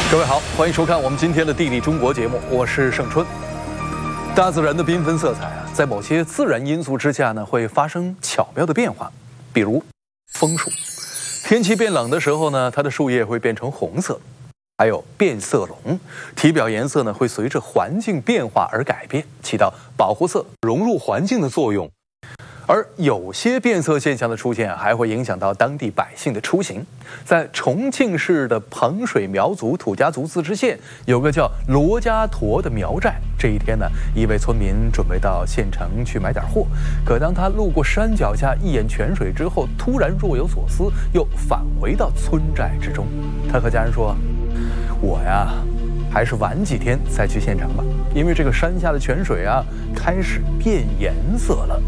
各位好，欢迎收看我们今天的《地理中国》节目，我是盛春。大自然的缤纷色彩啊，在某些自然因素之下呢，会发生巧妙的变化。比如枫树，天气变冷的时候呢，它的树叶会变成红色；还有变色龙，体表颜色呢会随着环境变化而改变，起到保护色、融入环境的作用。而有些变色现象的出现，还会影响到当地百姓的出行。在重庆市的彭水苗族土家族自治县，有个叫罗家坨的苗寨。这一天呢，一位村民准备到县城去买点货，可当他路过山脚下一眼泉水之后，突然若有所思，又返回到村寨之中。他和家人说：“我呀，还是晚几天再去县城吧，因为这个山下的泉水啊，开始变颜色了。”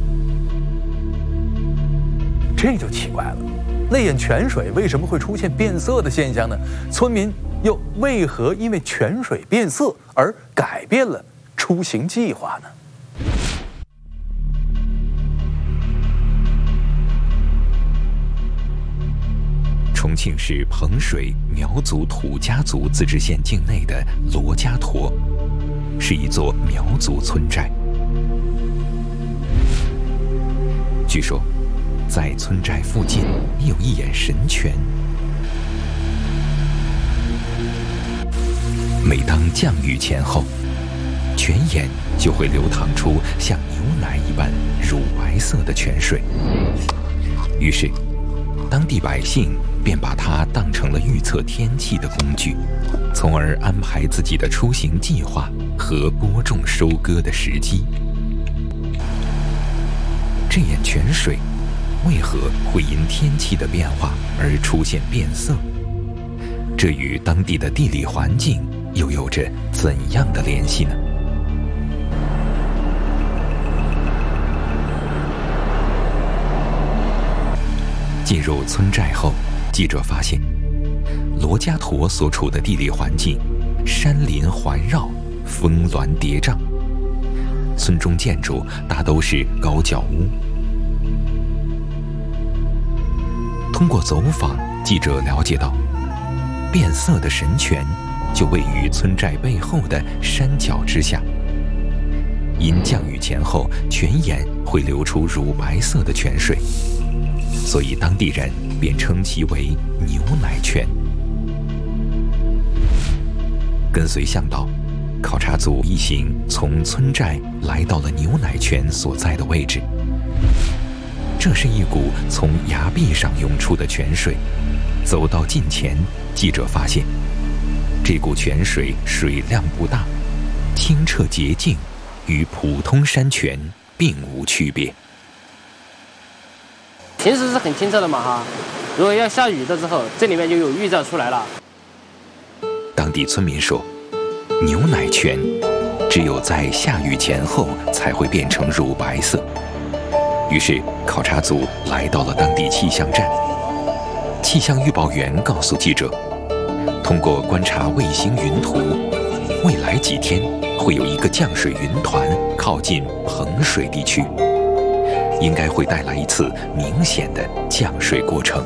这就奇怪了，那眼泉水为什么会出现变色的现象呢？村民又为何因为泉水变色而改变了出行计划呢？ 重庆市彭水苗族土家族自治县境内的罗家坨，是一座苗族村寨。据说，在村寨附近有一眼神泉，每当降雨前后，泉眼就会流淌出像牛奶一般乳白色的泉水。于是，当地百姓便把它当成了预测天气的工具，从而安排自己的出行计划和播种收割的时机。这眼泉水为何会因天气的变化而出现变色？这与当地的地理环境又有着怎样的联系呢？进入村寨后，记者发现，罗家坨所处的地理环境，山林环绕，峰峦叠嶂，村中建筑大都是高脚屋。通过走访，记者了解到，变色的神泉就位于村寨背后的山脚之下。因降雨前后，泉眼会流出乳白色的泉水，所以当地人便称其为牛奶泉。跟随向导，考察组一行从村寨来到了牛奶泉所在的位置。这是一股从崖壁上涌出的泉水，走到近前，记者发现，这股泉水水量不大，清澈洁净，与普通山泉并无区别。 平时是很清澈的嘛哈，如果要下雨的时候，这里面就有预兆出来了。 当地村民说，牛奶泉只有在下雨前后才会变成乳白色。于是，考察组来到了当地气象站。气象预报员告诉记者，通过观察卫星云图，未来几天会有一个降水云团靠近彭水地区，应该会带来一次明显的降水过程。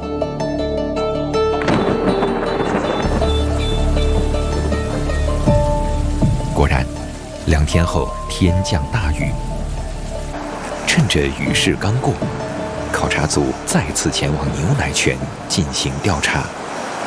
果然，2天后天降大雨。趁着雨势刚过，考察组再次前往牛奶泉进行调查。